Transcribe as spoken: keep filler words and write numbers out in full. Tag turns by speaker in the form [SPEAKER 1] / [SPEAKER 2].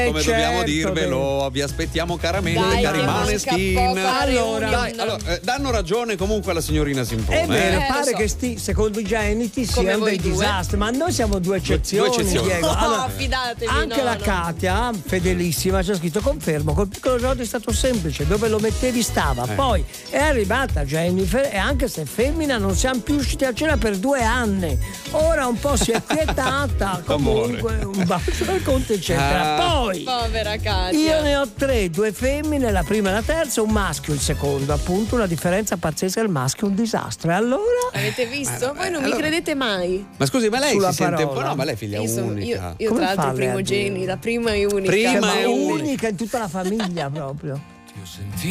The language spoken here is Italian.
[SPEAKER 1] come
[SPEAKER 2] certo,
[SPEAKER 1] dobbiamo dirvelo,
[SPEAKER 2] beh.
[SPEAKER 1] vi aspettiamo caramente,
[SPEAKER 3] Dai,
[SPEAKER 1] cari
[SPEAKER 3] che
[SPEAKER 1] Maneskin.
[SPEAKER 3] manca poco,
[SPEAKER 2] Allora,
[SPEAKER 1] Dai, allora, eh, danno ragione comunque alla signorina Simpone.
[SPEAKER 2] È vero,
[SPEAKER 3] Eh,
[SPEAKER 2] pare
[SPEAKER 3] lo so.
[SPEAKER 2] che sti, secondo i geniti
[SPEAKER 3] Come
[SPEAKER 2] siano
[SPEAKER 3] voi
[SPEAKER 2] dei
[SPEAKER 3] due.
[SPEAKER 2] disastri, ma noi siamo due eccezioni,
[SPEAKER 1] due eccezioni.
[SPEAKER 2] Diego.
[SPEAKER 3] No,
[SPEAKER 2] Allora,
[SPEAKER 3] fidatevi,
[SPEAKER 2] anche
[SPEAKER 3] no,
[SPEAKER 2] la
[SPEAKER 3] no.
[SPEAKER 2] Katia, fedelissima, c'è scritto confermo, col piccolo Giorgio è stato semplice, dove lo mettevi stava.
[SPEAKER 1] Eh.
[SPEAKER 2] Poi è arrivata Jennifer e anche se è femmina non siamo più usciti a cena per due anni. Ora un po' si è quietata, comunque un bacio al conte eccetera.
[SPEAKER 1] Ah.
[SPEAKER 2] Poi
[SPEAKER 3] Povera Katia.
[SPEAKER 2] io ne ho tre, due femmine, la prima e la terza, un maschio il secondo, appunto una differenza pazzesca, il maschio è un disastro. E allora?
[SPEAKER 3] Avete visto?
[SPEAKER 1] Eh,
[SPEAKER 3] Voi non
[SPEAKER 1] allora-
[SPEAKER 3] mi credete mai.
[SPEAKER 1] Ma scusi, ma lei
[SPEAKER 2] Sulla
[SPEAKER 1] si sente un po'.
[SPEAKER 2] parola.
[SPEAKER 1] No, ma lei è figlia
[SPEAKER 3] Io, sono-
[SPEAKER 1] unica.
[SPEAKER 3] io, io
[SPEAKER 2] Come
[SPEAKER 3] tra l'altro
[SPEAKER 2] fa lei a
[SPEAKER 3] primogeni,
[SPEAKER 2] dire?
[SPEAKER 3] la prima e unica.
[SPEAKER 1] Prima
[SPEAKER 2] Cioè, ma
[SPEAKER 1] è unica.
[SPEAKER 2] unica in tutta la famiglia proprio.
[SPEAKER 4] Ti ho sentito